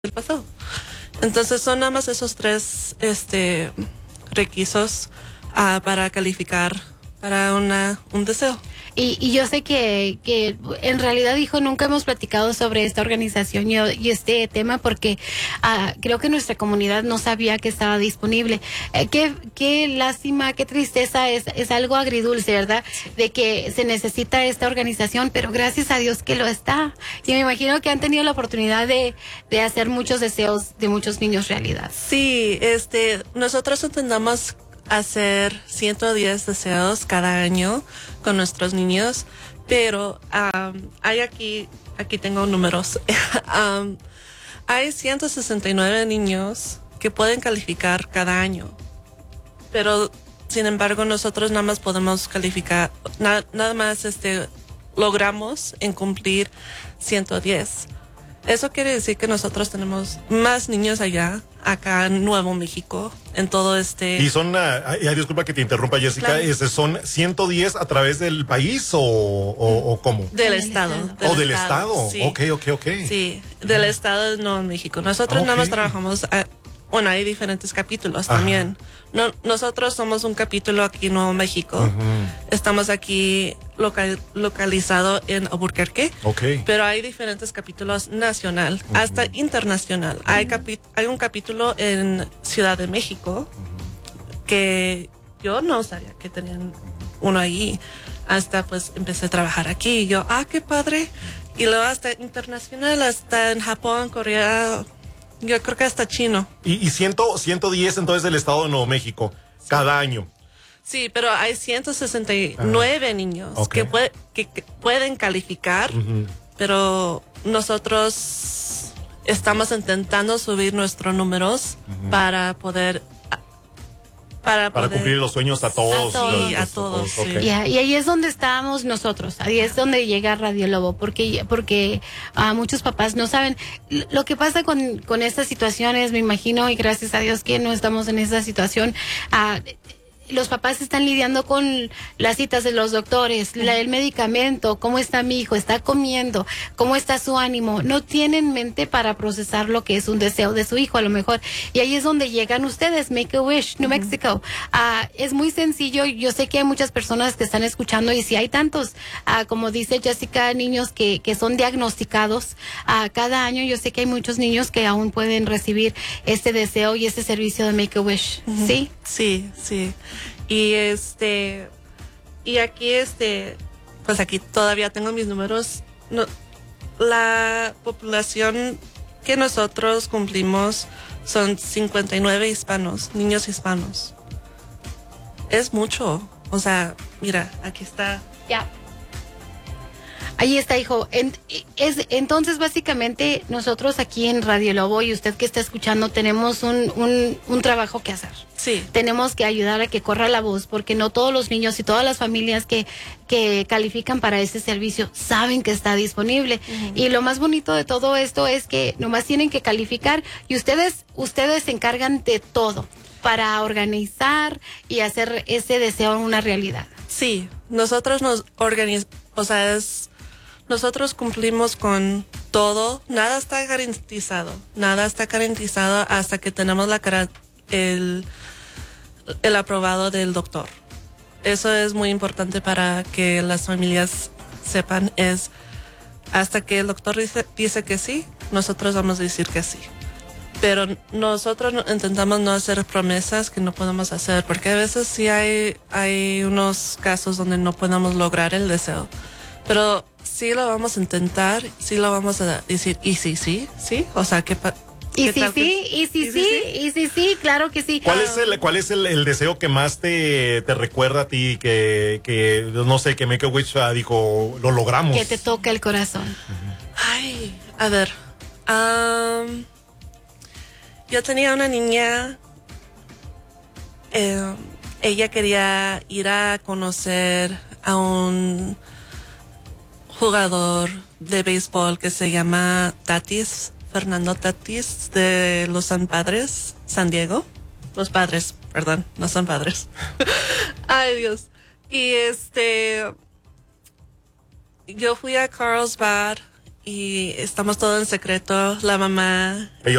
del pasado. Entonces son nada más esos tres requisitos para calificar para un deseo. Y yo sé que en realidad, hijo, nunca hemos platicado sobre esta organización y este tema porque creo que nuestra comunidad no sabía que estaba disponible. Qué lástima, qué tristeza, es algo agridulce, ¿verdad? De que se necesita esta organización, pero gracias a Dios que lo está. Y me imagino que han tenido la oportunidad de hacer muchos deseos de muchos niños realidad. Sí, nosotros intentamos hacer 110 deseos cada año con nuestros niños, pero hay aquí tengo números. Hay 169 niños que pueden calificar cada año, pero sin embargo nosotros nada más podemos calificar, nada más logramos en cumplir 110. Eso quiere decir que nosotros tenemos más niños acá en Nuevo México, en todo Y son, disculpa que te interrumpa, Jessica, claro. ¿son 110 a través del país o cómo? Del estado. Del estado. Sí. Ok. Sí, del estado de Nuevo México. Nosotros nada más trabajamos, hay diferentes capítulos también. Nosotros somos un capítulo aquí en Nuevo México. Estamos aquí localizado en Albuquerque. Pero hay diferentes capítulos nacional, hasta internacional. Hay un capítulo en Ciudad de México que yo no sabía que tenían uno allí. Hasta pues empecé a trabajar aquí. Y yo, qué padre. Y luego hasta internacional, hasta en Japón, Corea. Yo creo que hasta chino. Y 110 entonces del estado de Nuevo México, cada año. Sí, pero hay 169 niños que pueden calificar, pero nosotros estamos intentando subir nuestros números para poder... Para cumplir los sueños a todos. Sí, a todos. Sí. Y ahí es donde estábamos nosotros, ahí es donde llega Radio Lobo, porque muchos papás no saben. Lo que pasa con estas situaciones, me imagino, y gracias a Dios que no estamos en esa situación, los papás están lidiando con las citas de los doctores, el medicamento, cómo está mi hijo, está comiendo, cómo está su ánimo. No tienen mente para procesar lo que es un deseo de su hijo, a lo mejor. Y ahí es donde llegan ustedes, Make a Wish, New Mexico. Es muy sencillo. Yo sé que hay muchas personas que están escuchando y si hay tantos, como dice Jessica, niños que son diagnosticados cada año. Yo sé que hay muchos niños que aún pueden recibir este deseo y este servicio de Make a Wish. ¿Sí? Sí. Y y aquí pues aquí todavía tengo mis números. La población que nosotros cumplimos son 59 hispanos, niños hispanos. Es mucho. O sea, mira, aquí está. Ya. Ahí está, hijo. Entonces, básicamente, nosotros aquí en Radio Lobo y usted que está escuchando, tenemos un trabajo que hacer. Sí. Tenemos que ayudar a que corra la voz, porque no todos los niños y todas las familias que califican para ese servicio saben que está disponible. Y lo más bonito de todo esto es que nomás tienen que calificar y ustedes se encargan de todo para organizar y hacer ese deseo una realidad. Sí, nosotros nos organizamos, nosotros cumplimos con todo. Nada está garantizado hasta que tenemos el aprobado del doctor. Eso es muy importante para que las familias sepan, es hasta que el doctor dice que sí, nosotros vamos a decir que sí. Pero nosotros intentamos no hacer promesas que no podemos hacer, porque a veces sí hay unos casos donde no podemos lograr el deseo. Pero sí lo vamos a intentar, sí lo vamos a decir, y sí, o sea, sí, claro que sí. ¿Cuál es el deseo que más te recuerda a ti, que no sé, que Make a Wish dijo, lo logramos? Que te toca el corazón. Ay, a ver, yo tenía una niña, ella quería ir a conocer a un jugador de béisbol que se llama Fernando Tatis, de los San Diego. Los Padres, perdón, no son Padres. Ay, Dios. Y yo fui a Carlsbad y estamos todo en secreto. La mamá